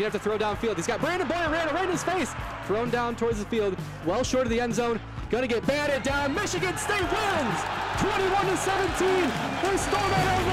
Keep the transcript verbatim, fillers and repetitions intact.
gonna have to throw downfield. He's got Brandon Boyer ran right in his face. Thrown down towards the field, well short of the end zone. Gonna get batted down. Michigan State wins, twenty-one to seventeen. They stole that over.